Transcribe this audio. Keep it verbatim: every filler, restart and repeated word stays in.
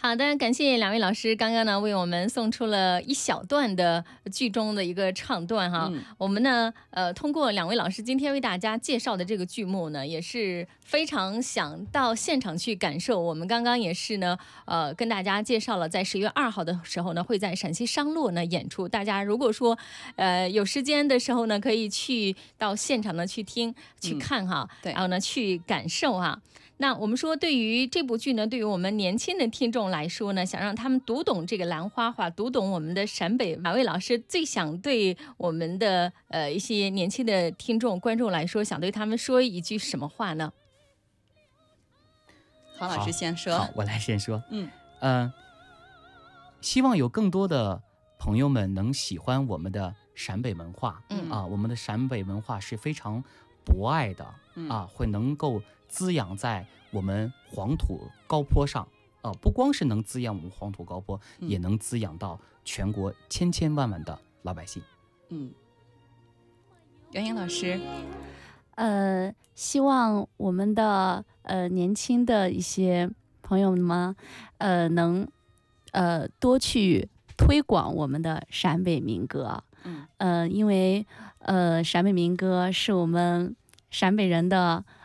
好的，感谢两位老师刚刚呢为我们送出了一小段的剧中的一个唱段哈。 嗯、 我们呢呃通过两位老师今天为大家介绍的这个剧目呢，也是非常想到现场去感受。我们刚刚也是呢呃跟大家介绍了，在十月二号的时候呢会在陕西商洛呢演出。大家如果说呃有时间的时候呢，可以去到现场呢去听去看哈， 嗯、对， 然后呢去感受哈。那我们说，对于这部剧呢，对于我们年轻的听众来说呢，想让他们读懂这个兰花话，读懂我们的陕北，哪位老师最想对我们的呃一些年轻的听众观众来说，想对他们说一句什么话呢？ 郝老师先说。 好，我来先说。 嗯嗯、呃，希望有更多的朋友们能喜欢我们的陕北文化。 嗯啊，我们的陕北文化是非常博爱的。 嗯、 啊，会能够滋养在我们黄土高坡上，啊，不光是能滋养我们黄土高坡， 嗯、 也能滋养到全国千千万万的老百姓。 嗯，袁英老师， 呃，希望我们的呃年轻的一些朋友们，呃，能呃多去推广我们的陕北民歌。 嗯， 呃，因为呃陕北民歌是我们陕北人的